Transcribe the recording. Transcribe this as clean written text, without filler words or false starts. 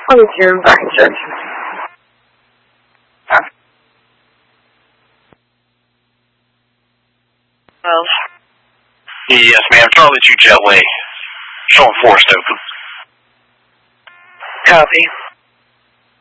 22 Baxter. Well. Yes, ma'am. Charlie 2 Jetway. Showing Forest open. Copy.